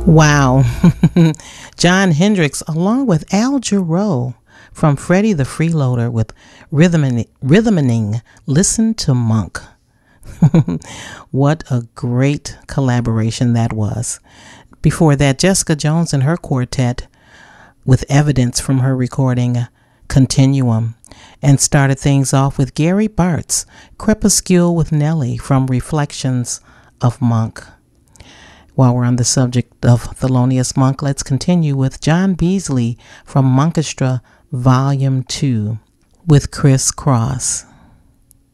Wow. John Hendricks, along with Al Jarreau from Freddie the Freeloader with Rhythming Listen to Monk. What a great collaboration that was. Before that, Jessica Jones and her quartet with Evidence from her recording Continuum, and started things off with Gary Bart's Crepuscule with Nellie from Reflections of Monk. While we're on the subject of Thelonious Monk, let's continue with John Beasley from Monkestra Volume 2 with Criss Cross.